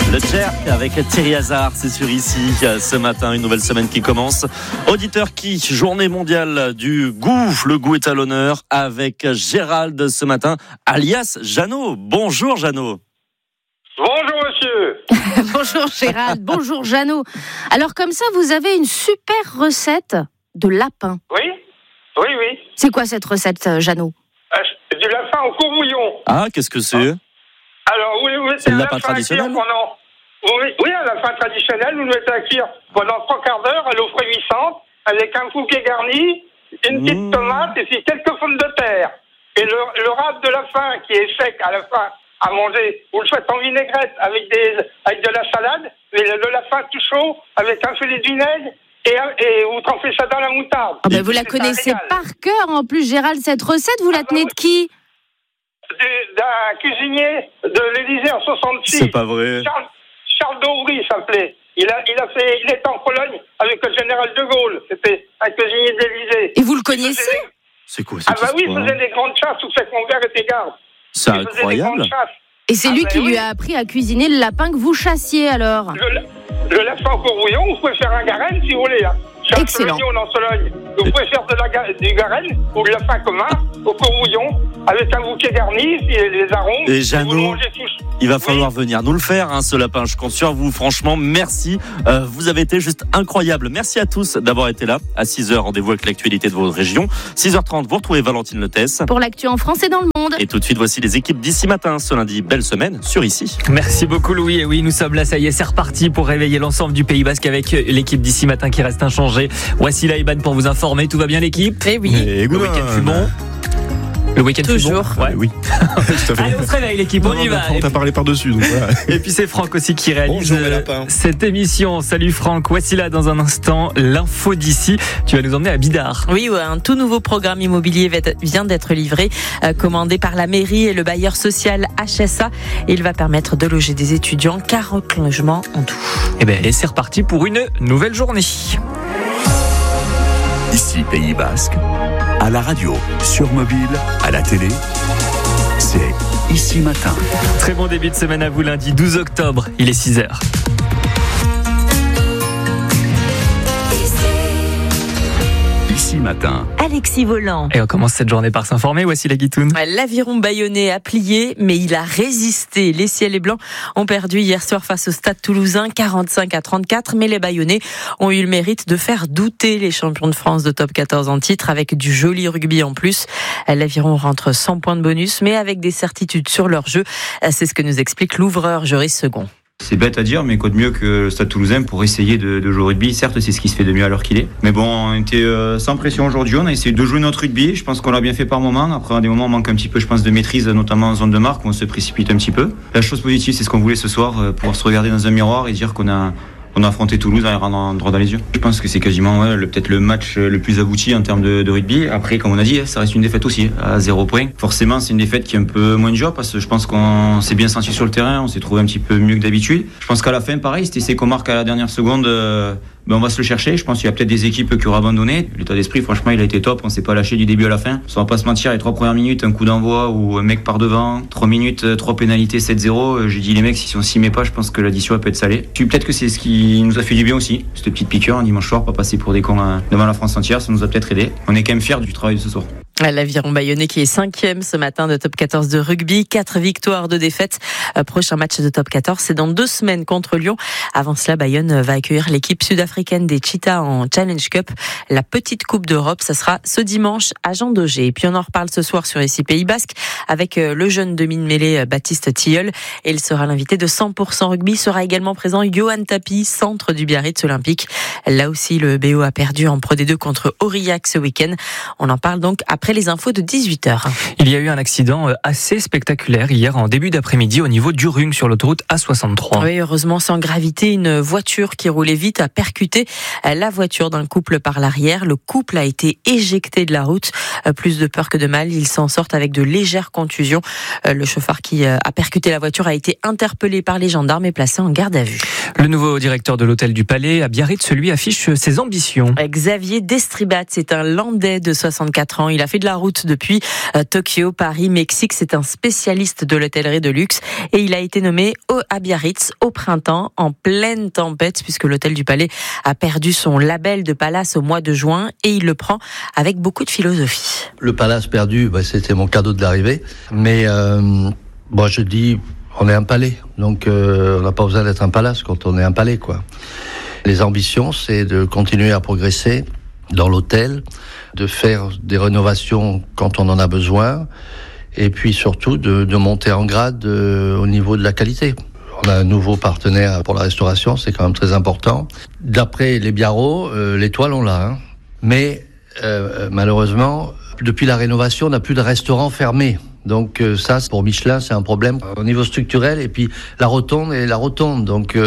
Le Jerk avec Thierry Hazard, c'est sur ici ce matin, une nouvelle semaine qui commence. Auditeur qui, journée mondiale du goût, le goût est à l'honneur avec Gérald ce matin, alias Jeannot. Bonjour Jeannot. Bonjour monsieur. Bonjour Gérald, bonjour Jeannot. Alors comme ça, vous avez une super recette de lapin. Oui. C'est quoi cette recette, Jeannot? Du lapin au courbouillon. Ah, qu'est-ce que c'est? Alors, c'est le lapin traditionnel? Oui, un lapin traditionnel, vous le mettez à cuire pendant 3 quarts d'heure à l'eau frémissante, avec un bouquet garni, une petite tomate et puis quelques pommes de terre. Et le râpe de lapin qui est sec à la fin à manger, vous le faites en vinaigrette avec de la salade, mais le lapin tout chaud avec un filet de vinaigre et vous trempez ça dans la moutarde. Ah ben vous la connaissez par cœur en plus, Gérald, cette recette, vous la tenez de qui? D'un cuisinier de l'Élysée en 66. C'est pas vrai. Charles d'Aubry s'appelait. Il était en Pologne avec le général de Gaulle. C'était un cuisinier de l'Élysée. Et vous le connaissez? C'est quoi Ah bah oui, il faisait des grandes chasses où fait que mon père était garde. C'est incroyable. Et c'est lui qui lui a appris à cuisiner le lapin que vous chassiez alors? Le lapin au courbouillon, vous pouvez faire un garenne si vous voulez. Hein. Excellent. En Sologne. Vous pouvez faire du garenne ou le lapin commun au courbouillon avec un bouquet garni et les arômes. Et Jeannot, il va falloir venir nous le faire, ce lapin. Je compte sur vous, franchement, merci. Vous avez été juste incroyable. Merci à tous d'avoir été là. À 6h, rendez-vous avec l'actualité de votre région. 6h30, vous retrouvez Valentine Letès. Pour l'actu en France et dans le monde. Et tout de suite, voici les équipes d'ici matin. Ce lundi, belle semaine sur ici. Merci beaucoup Louis. Et oui, nous sommes là, ça y est, c'est reparti pour réveiller l'ensemble du Pays Basque avec l'équipe d'ici matin qui reste inchangée. Voici Laïban pour vous informer. Tout va bien l'équipe? Eh oui. Le week-end fut bon. Le week-end toujours. Fut bon. Ouais. Oui. Allez, on se réveille l'équipe, on y va. On t'a parlé par-dessus, donc voilà. Et puis c'est Franck aussi qui réalise cette émission. Salut Franck, voici là dans un instant l'info d'ici. Tu vas nous emmener à Bidart. Oui, un tout nouveau programme immobilier vient d'être livré, commandé par la mairie et le bailleur social HSA. Il va permettre de loger des étudiants, 40 logements en tout. Et c'est reparti pour une nouvelle journée. Ici Pays Basque, à la radio, sur mobile, à la télé, c'est Ici Matin. Très bon début de semaine à vous, lundi 12 octobre, il est 6h. Ici Matin. Alexis Volant. Et on commence cette journée par s'informer, voici la guitoune. L'Aviron bayonnais a plié, mais il a résisté. Les Ciels et Blancs ont perdu hier soir face au Stade Toulousain, 45-34, mais les Bayonnais ont eu le mérite de faire douter les champions de France de top 14 en titre avec du joli rugby en plus. L'Aviron rentre 100 points de bonus, mais avec des certitudes sur leur jeu. C'est ce que nous explique l'ouvreur Joris Second. C'est bête à dire, mais quoi de mieux que le Stade Toulousain pour essayer de jouer au rugby. Certes, c'est ce qui se fait de mieux à l'heure qu'il est. Mais bon, on était sans pression aujourd'hui. On a essayé de jouer notre rugby. Je pense qu'on l'a bien fait par moments. Après, à des moments, on manque un petit peu, je pense, de maîtrise, notamment en zone de marque, où on se précipite un petit peu. La chose positive, c'est ce qu'on voulait ce soir, pouvoir se regarder dans un miroir et dire qu'on a affronté Toulouse en les rendant droit dans les yeux. Je pense que c'est quasiment peut-être le match le plus abouti en termes de rugby. Après, comme on a dit, ça reste une défaite aussi, à 0 point. Forcément, c'est une défaite qui est un peu moins dure parce que je pense qu'on s'est bien senti sur le terrain, on s'est trouvé un petit peu mieux que d'habitude. Je pense qu'à la fin, pareil, c'était essai qu'on marque à la dernière seconde. On va se le chercher. Je pense qu'il y a peut-être des équipes qui auraient abandonné. L'état d'esprit, franchement, il a été top. On s'est pas lâché du début à la fin. On va pas se mentir, les 3 premières minutes, un coup d'envoi où un mec part devant, 3 minutes, 3 pénalités, 7-0. J'ai dit, les mecs, si on s'y met pas, je pense que l'addition elle peut être salée. Puis peut-être que c'est ce qui nous a fait du bien aussi. Cette petite piqûre un dimanche soir, pas passer pour des cons devant la France entière, ça nous a peut-être aidé. On est quand même fiers du travail de ce soir. L'Aviron bayonnais qui est 5e ce matin de top 14 de rugby, 4 victoires, 2 défaites. Prochain match de top 14, c'est dans 2 semaines contre Lyon. Avant cela, Bayonne va accueillir l'équipe sud-africaine des Cheetahs en Challenge Cup. La petite Coupe d'Europe, ça sera ce dimanche à Jean Daugé. Et puis on en reparle ce soir sur ici Pays Basque avec le jeune demi-mêlée Baptiste Tilleul. Et il sera l'invité de 100% rugby. Sera également présent Johan Tapi, centre du Biarritz Olympique. Là aussi, le BO a perdu en Pro D2 contre Aurillac ce week-end. On en parle donc après les infos de 18h. Il y a eu un accident assez spectaculaire hier en début d'après-midi au niveau d'Urung sur l'autoroute A63. Oui, heureusement sans gravité, une voiture qui roulait vite a percuté la voiture d'un couple par l'arrière. Le couple a été éjecté de la route. Plus de peur que de mal, ils s'en sortent avec de légères contusions. Le chauffeur qui a percuté la voiture a été interpellé par les gendarmes et placé en garde à vue. Le nouveau directeur de l'hôtel du Palais à Biarritz, lui, affiche ses ambitions. Xavier Destribat, c'est un Landais de 64 ans. Il a fait fait de la route depuis Tokyo, Paris, Mexique. C'est un spécialiste de l'hôtellerie de luxe et il a été nommé à Biarritz au printemps, en pleine tempête, puisque l'hôtel du Palais a perdu son label de Palace au mois de juin et il le prend avec beaucoup de philosophie. Le Palace perdu, c'était mon cadeau de l'arrivée. Mais je dis, on est un palais, donc on n'a pas besoin d'être un palace quand on est un palais, quoi. Les ambitions, c'est de continuer à progresser dans l'hôtel, de faire des rénovations quand on en a besoin, et puis surtout de monter en grade au niveau de la qualité. On a un nouveau partenaire pour la restauration, c'est quand même très important. D'après les Biarros, l'étoile on l'a, hein. Mais malheureusement, depuis la rénovation, on n'a plus de restaurant fermé. Donc ça, pour Michelin, c'est un problème au niveau structurel. Et puis la rotonde est la rotonde. Donc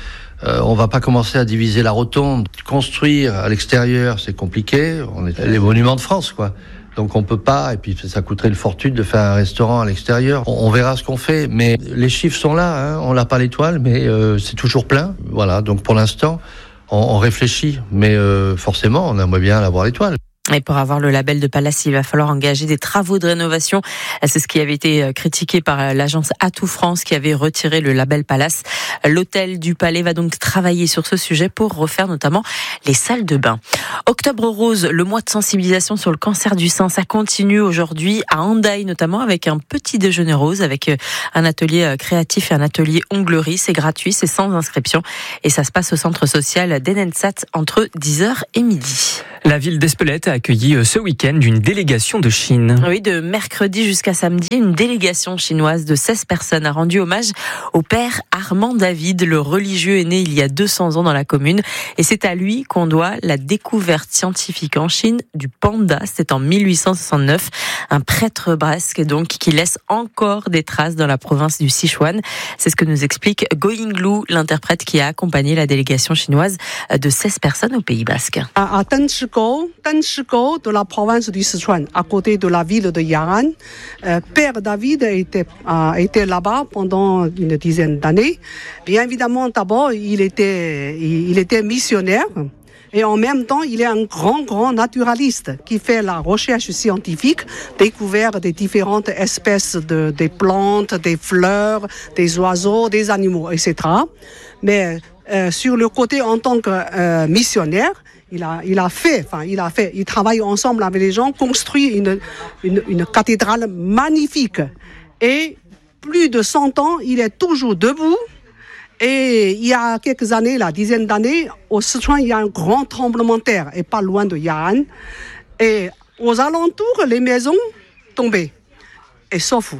on va pas commencer à diviser la rotonde. Construire à l'extérieur, c'est compliqué. On est les monuments de France, quoi. Donc on peut pas, et puis ça coûterait une fortune de faire un restaurant à l'extérieur. On verra ce qu'on fait, mais les chiffres sont là, hein. On n'a pas l'étoile, mais c'est toujours plein. Voilà, donc pour l'instant, on réfléchit, mais forcément, on aimerait bien avoir l'étoile. Et pour avoir le label de Palace, il va falloir engager des travaux de rénovation. C'est ce qui avait été critiqué par l'agence Atout France qui avait retiré le label Palace. L'hôtel du Palais va donc travailler sur ce sujet pour refaire notamment les salles de bain. Octobre rose, le mois de sensibilisation sur le cancer du sein, ça continue aujourd'hui à Hendaye notamment avec un petit déjeuner rose, avec un atelier créatif et un atelier onglerie. C'est gratuit, c'est sans inscription et ça se passe au centre social d'Enensat entre 10h et midi. La ville d'Espelette a accueilli ce week-end une délégation de Chine. Oui, de mercredi jusqu'à samedi, une délégation chinoise de 16 personnes a rendu hommage au père Armand David. Le religieux est né il y a 200 ans dans la commune et c'est à lui qu'on doit la découverte scientifique en Chine du panda. C'est en 1869, un prêtre basque donc qui laisse encore des traces dans la province du Sichuan. C'est ce que nous explique Go Yinglu, l'interprète qui a accompagné la délégation chinoise de 16 personnes au Pays Basque. À Danchigo de la province du Sichuan, à côté de la ville de Ya'an. Père David était là-bas pendant une dizaine d'années. Bien évidemment, d'abord, il était missionnaire. Et en même temps, il est un grand naturaliste qui fait la recherche scientifique, découvert des différentes espèces des plantes, des fleurs, des oiseaux, des animaux, etc. Mais sur le côté en tant que missionnaire, il travaille ensemble avec les gens, construit une cathédrale magnifique. Et plus de 100 ans, il est toujours debout. Et il y a quelques années, la dizaine d'années, au Sichuan, il y a un grand tremblement de terre, et pas loin de Ya'an. Et aux alentours, les maisons tombaient. Et sauf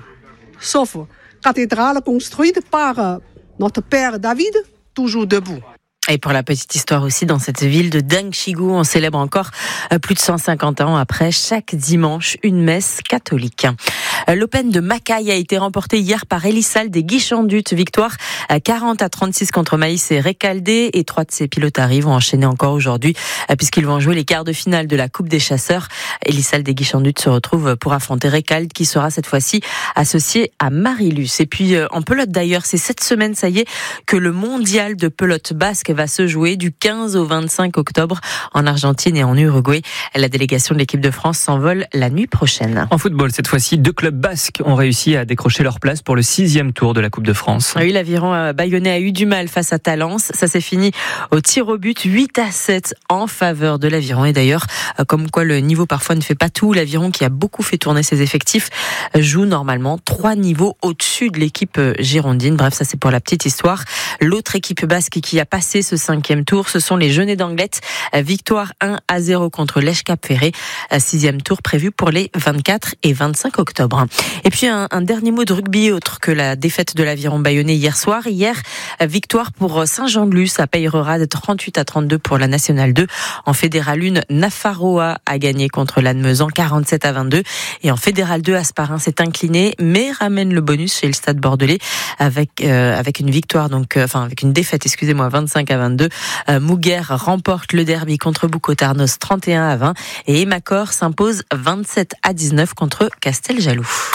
cathédrale construite par notre père David, toujours debout. Et pour la petite histoire aussi, dans cette ville de Danchigo, on célèbre encore plus de 150 ans après chaque dimanche une messe catholique. L'Open de Macaï a été remporté hier par Elissal des Guichandutes. Victoire 40-36 contre Maïs et Recaldé. Et 3 de ses pilotes vont enchaîner encore aujourd'hui puisqu'ils vont jouer les quarts de finale de la Coupe des Chasseurs. Elissal des Guichandutes se retrouve pour affronter Recalde qui sera cette fois-ci associé à Marilus. Et puis en pelote d'ailleurs, c'est cette semaine, ça y est, que le mondial de pelote basque va se jouer du 15 au 25 octobre en Argentine et en Uruguay. La délégation de l'équipe de France s'envole la nuit prochaine. En football, cette fois-ci, 2 clubs basques ont réussi à décrocher leur place pour le 6e tour de la Coupe de France. Oui, l'Aviron bayonnais a eu du mal face à Talence. Ça s'est fini au tir au but 8-7 en faveur de l'Aviron. Et d'ailleurs, comme quoi le niveau parfois ne fait pas tout, l'Aviron qui a beaucoup fait tourner ses effectifs joue normalement 3 niveaux au-dessus de l'équipe girondine. Bref, ça c'est pour la petite histoire. L'autre équipe basque qui a passé ce 5e tour, ce sont les Jeunets d'Anglet. Victoire 1-0 contre l'Èche-Cap-Ferré. 6e tour prévu pour les 24 et 25 octobre. Et puis un dernier mot de rugby autre que la défaite de l'Aviron bayonnais hier soir. Hier, victoire pour Saint-Jean-de-Luz à Peyrera de 38-32 pour la Nationale 2. En Fédéral 1, Nafarroa a gagné contre Lannemezan 47-22. Et en Fédéral 2, Asparin s'est incliné mais ramène le bonus chez le Stade Bordelais avec une victoire avec une défaite 25-22. Mouguer remporte le derby contre Bucco-Tarnos 31-20 et Emacor s'impose 27-19 contre Casteljaloux.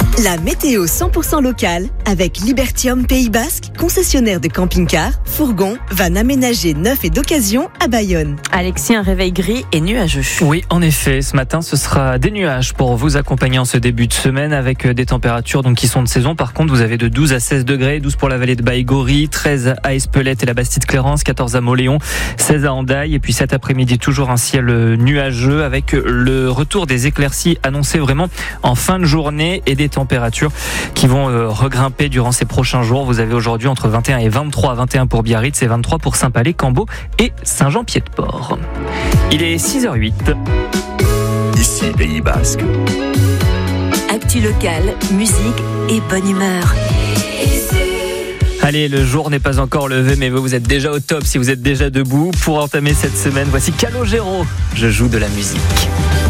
La météo 100% locale avec Libertium Pays Basque, concessionnaire de camping-cars, fourgons, vannes aménagées neufs et d'occasion à Bayonne. Alexis, un réveil gris et nuageux. Oui, en effet, ce matin, ce sera des nuages pour vous accompagner en ce début de semaine avec des températures qui sont de saison. Par contre, vous avez de 12 à 16 degrés, 12 pour la vallée de Baïgori, 13 à Espelette et la Bastide-Clérance, 14 à Moléon, 16 à Andaille. Et puis cet après-midi, toujours un ciel nuageux avec le retour des éclaircies annoncées vraiment en fin de journée et des températures qui vont regrimper durant ces prochains jours. Vous avez aujourd'hui entre 21 et 23, 21 pour Biarritz et 23 pour Saint-Palais, Cambo et Saint-Jean-Pied-de-Port. Il est 6h08. Ici, Pays Basque. Actu locale, musique et bonne humeur. Allez, le jour n'est pas encore levé, mais vous êtes déjà au top si vous êtes déjà debout. Pour entamer cette semaine, voici Calogero. Je joue de la musique.